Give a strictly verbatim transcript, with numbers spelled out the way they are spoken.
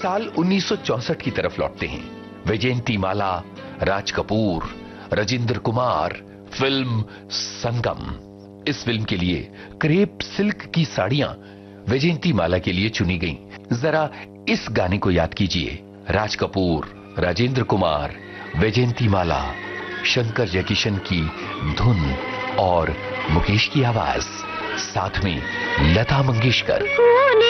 साल उन्नीस सौ चौसठ की तरफ लौटते हैं। वैजयंती माला, राज कपूर, राजेंद्र कुमार, फिल्म संगम। इस फिल्म के लिए क्रेप सिल्क की साड़ियां वैजयंती माला के लिए चुनी गईं। जरा इस गाने को याद कीजिए। राज कपूर, राजेंद्र कुमार, वैजयंती माला, शंकर जयकिशन की धुन और मुकेश की आवाज, साथ में लता मंगेशकर।